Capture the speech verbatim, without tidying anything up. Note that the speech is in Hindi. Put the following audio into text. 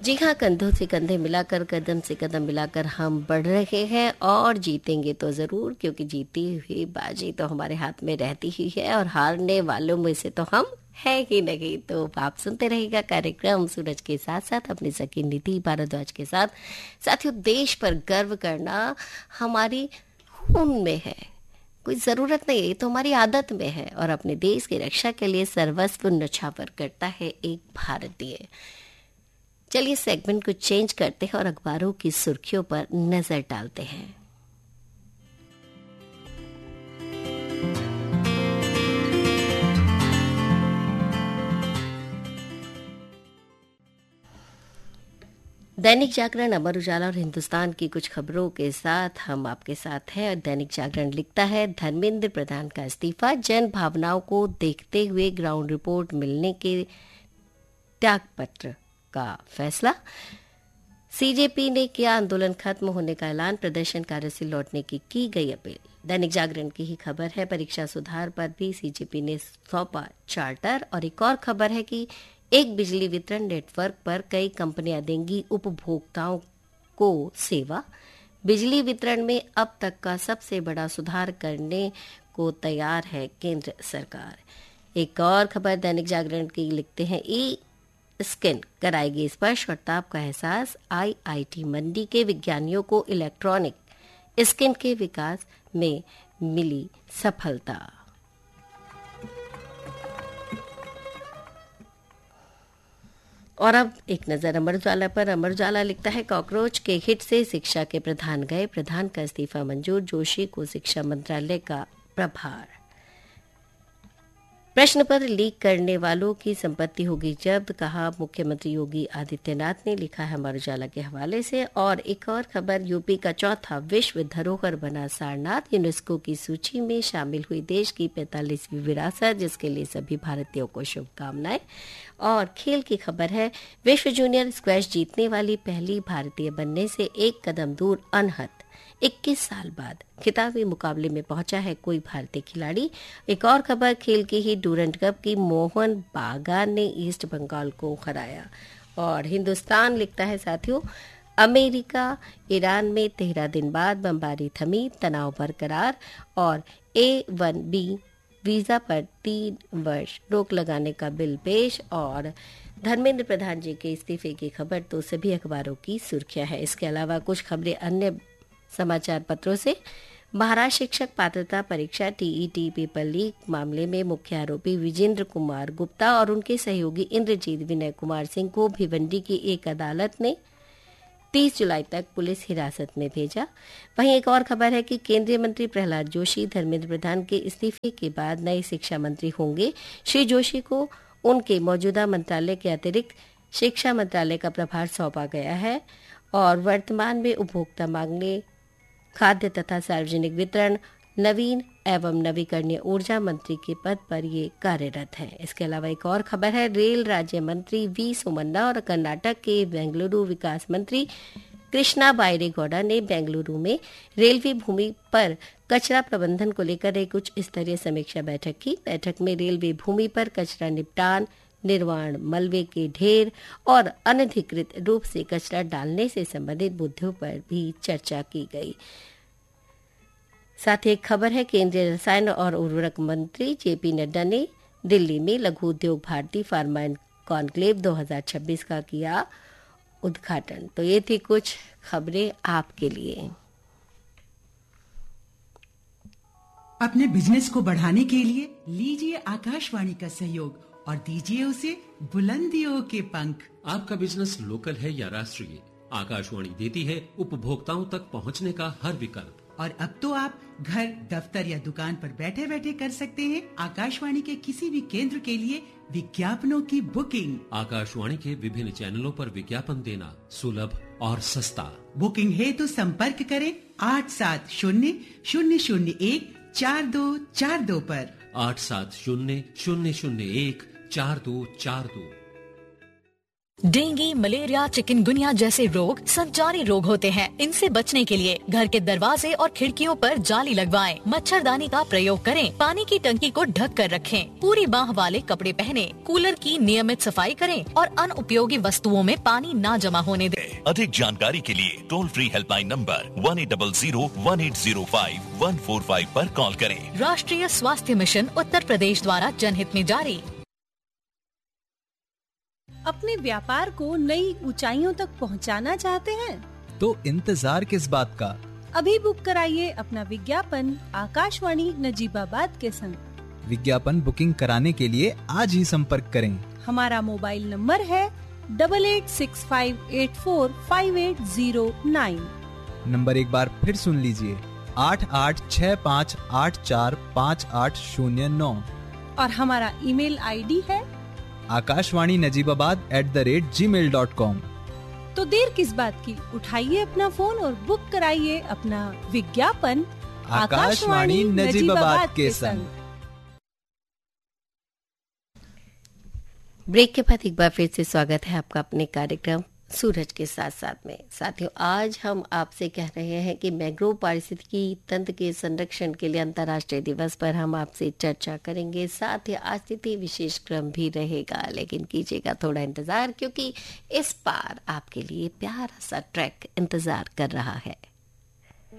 जी हाँ, कंधों से कंधे मिलाकर, कदम से कदम मिलाकर हम बढ़ रहे हैं और जीतेंगे तो ज़रूर, क्योंकि जीती हुई बाजी तो हमारे हाथ में रहती ही है और हारने वालों में से तो हम है ही नहीं। तो आप सुनते रहिएगा कार्यक्रम सूरज के साथ साथ अपनी सखी निधि भारद्वाज के साथ। साथियों, देश पर गर्व करना हमारी खून में है, कोई ज़रूरत नहीं है, ये तो हमारी आदत में है और अपने देश की रक्षा के लिए सर्वस्व न्यौछावर करता है एक भारतीय। चलिए सेगमेंट को चेंज करते हैं और अखबारों की सुर्खियों पर नजर डालते हैं। दैनिक जागरण, अमर उजाला और हिंदुस्तान की कुछ खबरों के साथ हम आपके साथ हैं। दैनिक जागरण लिखता है, धर्मेंद्र प्रधान का इस्तीफा, जन भावनाओं को देखते हुए ग्राउंड रिपोर्ट मिलने के त्यागपत्र का फैसला। सीजेपी ने किया आंदोलन खत्म होने का ऐलान, प्रदर्शनकारियों से लौटने की की गई अपील। दैनिक जागरण की ही खबर है, परीक्षा सुधार पर भी सीजेपी ने सौंपा चार्टर। और एक और खबर है कि एक बिजली वितरण नेटवर्क पर कई कंपनियां देंगी उपभोक्ताओं को सेवा। बिजली वितरण में अब तक का सबसे बड़ा सुधार करने को तैयार है केंद्र सरकार। एक और खबर दैनिक जागरण की लिखते हैं, ई स्किन कराएगी स्पर्श और ताप का एहसास, आईआईटी मंडी के विज्ञानियों को इलेक्ट्रॉनिक स्किन के विकास में मिली सफलता। और अब एक नजर अमर उजाला पर। अमर उजाला लिखता है, कॉकरोच के हिट से शिक्षा के प्रधान गए, प्रधान का इस्तीफा मंजूर, जोशी को शिक्षा मंत्रालय का प्रभार। प्रश्न पत्र लीक करने वालों की संपत्ति होगी जब्त, कहा मुख्यमंत्री योगी आदित्यनाथ ने, लिखा है अमर उजाला के हवाले से। और एक और खबर, यूपी का चौथा विश्व धरोहर बना सारनाथ, यूनेस्को की सूची में शामिल हुई देश की पैंतालीसवीं विरासत, जिसके लिए सभी भारतीयों को शुभकामनाएं। और खेल की खबर है, विश्व जूनियर स्क्वैश जीतने वाली पहली भारतीय बनने से एक कदम दूर अनहद, इक्कीस साल बाद खिताबी मुकाबले में पहुंचा है कोई भारतीय खिलाड़ी। एक और खबर खेल की ही, डूरंट कप की, मोहन बागान ने ईस्ट बंगाल को हराया। और हिंदुस्तान लिखता है साथियों, अमेरिका ईरान में तेरह दिन बाद बमबारी थमी, तनाव बरकरार। और ए वन बी वीजा पर तीन वर्ष रोक लगाने का बिल पेश। और धर्मेंद्र प्रधान जी के इस्तीफे की खबर तो सभी अखबारों की सुर्खियां है। इसके अलावा कुछ खबरें अन्य समाचार पत्रों से। महाराष्ट्र शिक्षक पात्रता परीक्षा टीईटी पेपर लीक मामले में मुख्य आरोपी विजेंद्र कुमार गुप्ता और उनके सहयोगी इंद्रजीत विनय कुमार सिंह को भिवंडी की एक अदालत ने तीस जुलाई तक पुलिस हिरासत में भेजा। वहीं एक और खबर है कि केंद्रीय मंत्री प्रहलाद जोशी धर्मेंद्र प्रधान के इस्तीफे के बाद नए शिक्षा मंत्री होंगे। श्री जोशी को उनके मौजूदा मंत्रालय के अतिरिक्त शिक्षा मंत्रालय का प्रभार सौंपा गया है और वर्तमान में उपभोक्ता मामले, खाद्य तथा सार्वजनिक वितरण, नवीन एवं नवीकरणीय ऊर्जा मंत्री के पद पर ये कार्यरत हैं। इसके अलावा एक और खबर है, रेल राज्य मंत्री वी सोमन्ना और कर्नाटक के बेंगलुरु विकास मंत्री कृष्णा बाइरेगौड़ा ने बेंगलुरु में रेलवे भूमि पर कचरा प्रबंधन को लेकर एक उच्च स्तरीय समीक्षा बैठक की। बैठक में रेलवे भूमि पर कचरा निपटान, निर्माण, मलबे के ढेर और अनधिकृत रूप से कचरा डालने से संबंधित मुद्दों पर भी चर्चा की गई। साथ ही एक खबर है, केंद्रीय रसायन और उर्वरक मंत्री जेपी नड्डा ने दिल्ली में लघु उद्योग भारती फार्मा एंड कॉन्क्लेव दो हज़ार छब्बीस का किया उद्घाटन। तो ये थी कुछ खबरें आपके लिए। अपने बिजनेस को बढ़ाने के लिए लीजिए आकाशवाणी का सहयोग और दीजिए उसे बुलंदियों के पंख। आपका बिजनेस लोकल है या राष्ट्रीय, आकाशवाणी देती है उपभोक्ताओं तक पहुंचने का हर विकल्प। और अब तो आप घर, दफ्तर या दुकान पर बैठे बैठे कर सकते हैं आकाशवाणी के किसी भी केंद्र के लिए विज्ञापनों की बुकिंग। आकाशवाणी के विभिन्न चैनलों पर विज्ञापन देना सुलभ और सस्ता। बुकिंग है तो संपर्क करें आठ सात शून्य शून्य शून्य एक चार दो चार दो पर। आठ सात शून्य शून्य शून्य एक चार दो चार दो। डेंगू, मलेरिया, चिकनगुनिया जैसे रोग संचारी रोग होते हैं। इनसे बचने के लिए घर के दरवाजे और खिड़कियों पर जाली लगवाएं, मच्छरदानी का प्रयोग करें, पानी की टंकी को ढक कर रखें, पूरी बाह वाले कपड़े पहने, कूलर की नियमित सफाई करें और अनुपयोगी वस्तुओं में पानी ना जमा होने दें। अधिक जानकारी के लिए toll free helpline number one eight double zero one eight zero five one four five पर कॉल करें। राष्ट्रीय स्वास्थ्य मिशन उत्तर प्रदेश द्वारा जनहित में जारी। अपने व्यापार को नई ऊंचाइयों तक पहुंचाना चाहते हैं? तो इंतजार किस बात का? अभी बुक कराइए अपना विज्ञापन आकाशवाणी नजीबाबाद के संग। विज्ञापन बुकिंग कराने के लिए आज ही संपर्क करें। हमारा मोबाइल नंबर है double eight six five eight four five eight zero nine. Number एक बार फिर सुन लीजिए, आठ आठ छः पाँच आठ चार पाँच आठ शून्य नौ। और हमारा ईमेल आईडी है Akashvani Najibabad at the rate ji mail dot com. तो देर किस बात की, उठाइए अपना फोन और बुक कराइए अपना विज्ञापन आकाशवाणी नजीबाबाद के संग। ब्रेक के बाद एक बार फिर से स्वागत है आपका अपने कार्यक्रम सूरज के साथ साथ में। साथियों, आज हम आपसे कह रहे हैं कि मैंग्रोव पारिस्थितिकी तंत्र के संरक्षण के लिए अंतर्राष्ट्रीय दिवस पर हम आपसे चर्चा करेंगे। साथ ही आज तिथि विशेष क्रम भी रहेगा, लेकिन कीजिएगा थोड़ा इंतजार, क्योंकि इस बार आपके लिए प्यारा सा ट्रैक इंतजार कर रहा है।